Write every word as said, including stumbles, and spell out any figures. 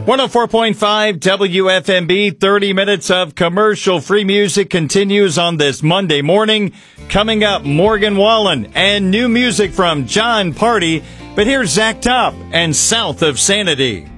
one oh four point five W F M B, thirty minutes of commercial-free music continues on this Monday morning. Coming up, Morgan Wallen and new music from John Party. But here's Zach Top and South of Sanity.